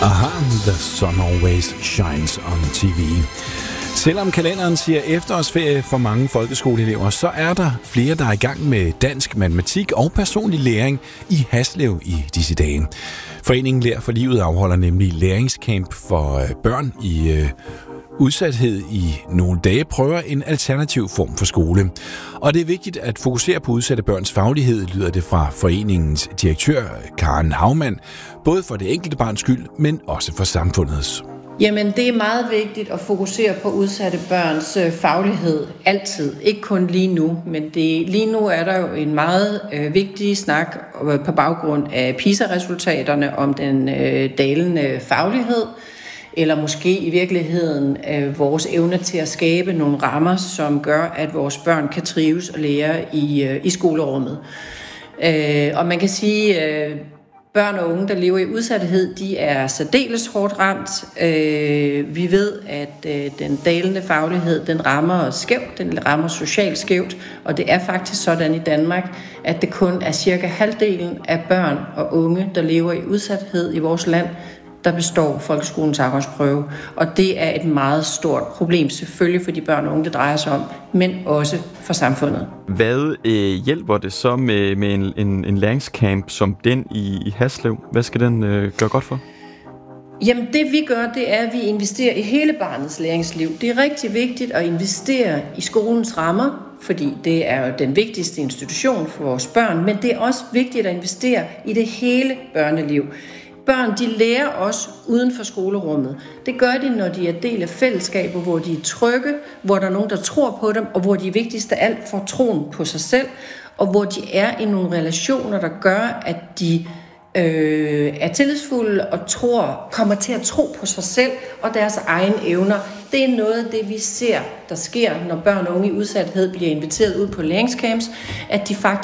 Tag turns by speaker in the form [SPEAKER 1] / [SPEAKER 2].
[SPEAKER 1] Aha, The Sun Always Shines on TV. Selvom kalenderen siger efterårsferie for mange folkeskoleelever, så er der flere, der er i gang med dansk, matematik og personlig læring i Haslev i disse dage. Foreningen Lær for Livet afholder nemlig læringscamp for børn i udsathed i nogle dage, prøver en alternativ form for skole. Og det er vigtigt at fokusere på udsatte børns faglighed, lyder det fra foreningens direktør Karen Haumann, både for det enkelte barns skyld, men også for samfundets.
[SPEAKER 2] Jamen, det er meget vigtigt at fokusere på udsatte børns faglighed altid. Ikke kun lige nu, men lige nu er der jo en meget vigtig snak på baggrund af PISA-resultaterne om den dalende faglighed, eller måske i virkeligheden vores evne til at skabe nogle rammer, som gør, at vores børn kan trives og lære i skolerummet. Og man kan sige, børn og unge, der lever i udsathed, de er særdeles hårdt ramt. Vi ved, at den dalende faglighed, den rammer skævt, den rammer socialt skævt, og det er faktisk sådan i Danmark, at det kun er cirka halvdelen af børn og unge, der lever i udsathed i vores land, der består folkeskolens afgangsprøve. Og det er et meget stort problem, selvfølgelig for de børn og unge, det drejer sig om, men også for samfundet.
[SPEAKER 3] Hvad hjælper det så med en læringscamp som den i Haslev? Hvad skal den gøre godt for?
[SPEAKER 2] Jamen det vi gør, det er, at vi investerer i hele barnets læringsliv. Det er rigtig vigtigt at investere i skolens rammer, fordi det er jo den vigtigste institution for vores børn, men det er også vigtigt at investere i det hele børneliv. Børn, de lærer også uden for skolerummet. Det gør de, når de er del af fællesskaber, hvor de er trygge, hvor der er nogen, der tror på dem, og hvor de vigtigst af alt får troen på sig selv, og hvor de er i nogle relationer, der gør, at de er tillidsfulde og kommer til at tro på sig selv og deres egne evner. Det er noget af det, vi ser, der sker, når børn og unge i udsathed bliver inviteret ud på læringscamps, at de faktisk